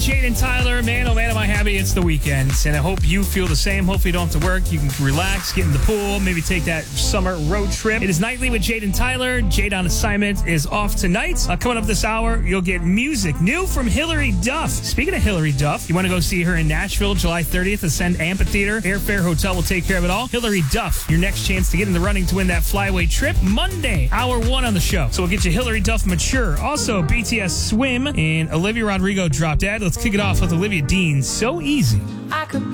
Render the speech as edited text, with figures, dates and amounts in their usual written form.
Jade and Tyler, man, oh man, am I happy it's the weekend. And I hope you feel the same. Hopefully you don't have to work. You can relax, get in the pool, maybe take that summer road trip. It is Nightly with Jade and Tyler. Jade on assignment is off tonight. Coming up this hour, you'll get music new from Hilary Duff. Speaking of Hilary Duff, you want to go see her in Nashville, July 30th, Ascend Amphitheater. Airfare, hotel will take care of it all. Hilary Duff, your next chance to get in the running to win that flyaway trip. Monday, hour 1 on the show. So we'll get you Hilary Duff Mature. Also, BTS Swim and Olivia Rodrigo Drop Dead. Let's kick it off with Olivia Dean. So Easy. I could